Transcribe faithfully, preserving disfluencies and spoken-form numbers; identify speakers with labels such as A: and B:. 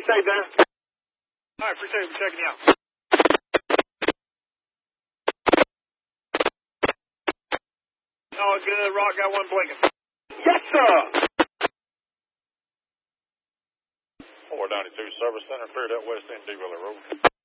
A: safe there.
B: All right, appreciate it. Checking you out. All good. Rock got one blinking.
A: Yes, sir.
C: four ninety-two Service Center, cleared up West End, D. Valley Road.